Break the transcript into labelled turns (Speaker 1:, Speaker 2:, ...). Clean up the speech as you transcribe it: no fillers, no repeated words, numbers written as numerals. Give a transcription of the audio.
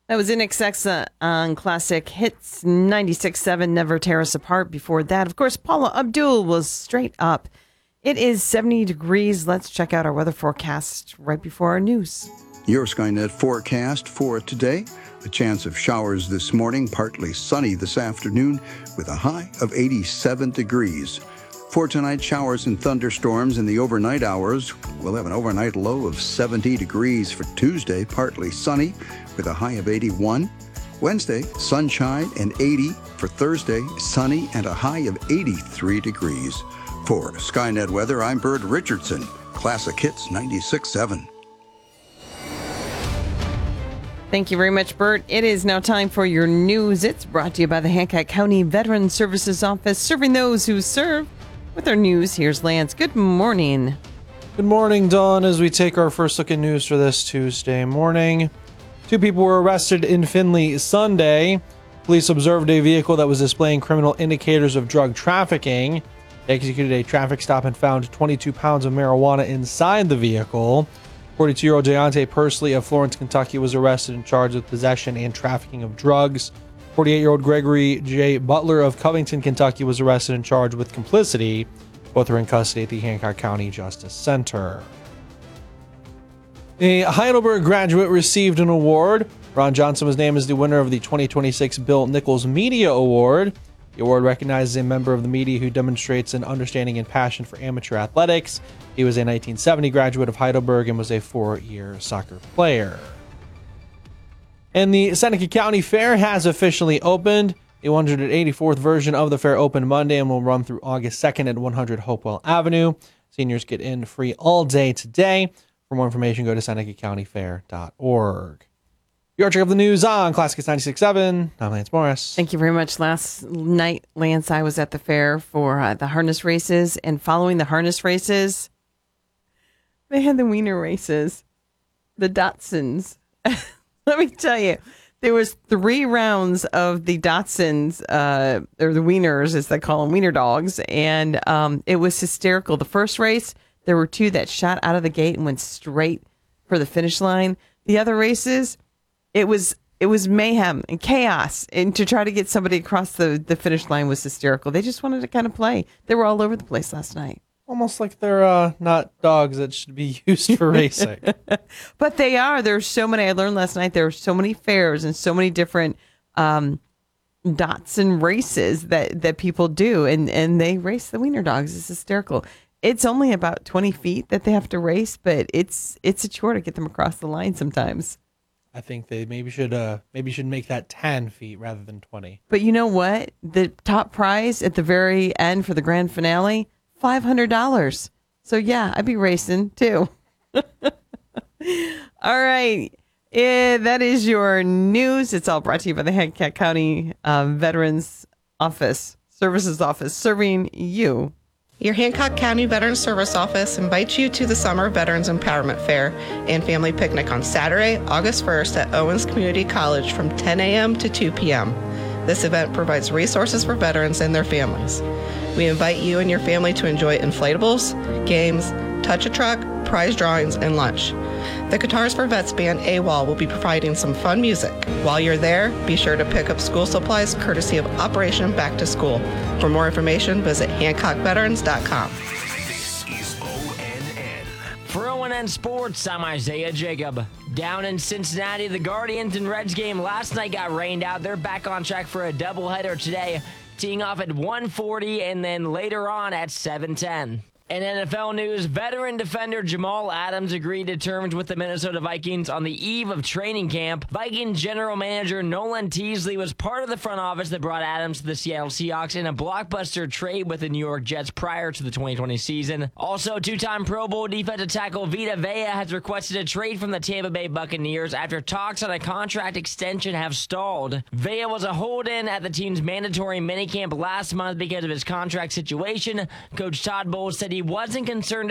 Speaker 1: That was INXX on Classic Hits 96.7, Never Tear Us Apart. Before that, of course, Paula Abdul was Straight Up. It is 70 degrees. Let's check out our weather forecast right before our news.
Speaker 2: Your Skynet forecast for today. A chance of showers this morning, partly sunny this afternoon with a high of 87 degrees. For tonight, showers and thunderstorms in the overnight hours. We'll have an overnight low of 70 degrees for Tuesday, partly sunny with a high of 81. Wednesday, sunshine and 80. For Thursday, sunny and a high of 83 degrees. For Skynet Weather, I'm Bert Richardson, Classic Hits 96.7.
Speaker 1: Thank you very much, Bert. It is now time for your news. It's brought to you by the Hancock County Veteran Services Office, serving those who serve. With our news, here's Lance. Good morning.
Speaker 3: Good morning, Dawn. As we take our first look at news for this Tuesday morning, 2 people were arrested in Findlay Sunday. Police observed a vehicle that was displaying criminal indicators of drug trafficking. They executed a traffic stop and found 22 pounds of marijuana inside the vehicle. 42-year-old Deontay Pursley of Florence, Kentucky was arrested and charged with possession and trafficking of drugs. 48-year-old Gregory J. Butler of Covington, Kentucky was arrested and charged with complicity. Both are in custody at the Hancock County Justice Center. A Heidelberg graduate received an award. Ron Johnson was named as the winner of the 2026 Bill Nichols Media Award. The award recognizes a member of the media who demonstrates an understanding and passion for amateur athletics. He was a 1970 graduate of Heidelberg and was a 4-year soccer player. And the Seneca County Fair has officially opened. The 184th version of the fair opened Monday and will run through August 2nd at 100 Hopewell Avenue. Seniors get in free all day today. For more information, go to senecacountyfair.org. Your check of the news on Classic 96.7. I'm Lance Morris.
Speaker 1: Thank you very much. Last night, Lance, I was at the fair for the harness races, and following the harness races, they had the wiener races, the Datsuns. Let me tell you, there was 3 rounds of the Datsuns, or the wieners, as they call them, wiener dogs, and it was hysterical. The first race, there were 2 that shot out of the gate and went straight for the finish line. The other races, it was mayhem and chaos, and to try to get somebody across the finish line was hysterical. They just wanted to kind of play. They were all over the place last night.
Speaker 3: Almost like they're not dogs that should be used for racing.
Speaker 1: But they are. There's so many. I learned last night there are so many fairs and so many different Datsun races that people do, and they race the wiener dogs. It's hysterical. It's only about 20 feet that they have to race, but it's a chore to get them across the line sometimes.
Speaker 3: I think they maybe should make that 10 feet rather than 20.
Speaker 1: But you know what? The top prize at the very end for the grand finale, $500. So yeah, I'd be racing too. All right. That is your news. It's all brought to you by the Hancock County Veterans Services Office, serving you.
Speaker 4: Your Hancock County Veterans Service Office invites you to the Summer Veterans Empowerment Fair and Family Picnic on Saturday, August 1st at Owens Community College from 10 a.m. to 2 p.m. This event provides resources for veterans and their families. We invite you and your family to enjoy inflatables, games, touch a truck, prize drawings, and lunch. The Guitars for Vets band AWOL will be providing some fun music. While you're there, be sure to pick up school supplies courtesy of Operation Back to School. For more information, visit HancockVeterans.com.
Speaker 5: This is ONN. For ONN Sports, I'm Isaiah Jacob. Down in Cincinnati, the Guardians and Reds game last night got rained out. They're back on track for a doubleheader today, teeing off at 1:40 and then later on at 7:10. In NFL news, veteran defender Jamal Adams agreed to terms with the Minnesota Vikings on the eve of training camp. Vikings general manager Nolan Teasley was part of the front office that brought Adams to the Seattle Seahawks in a blockbuster trade with the New York Jets prior to the 2020 season. Also, 2-time Pro Bowl defensive tackle Vita Vea has requested a trade from the Tampa Bay Buccaneers after talks on a contract extension have stalled. Vea was a hold-in at the team's mandatory minicamp last month because of his contract situation. Coach Todd Bowles said he wasn't concerned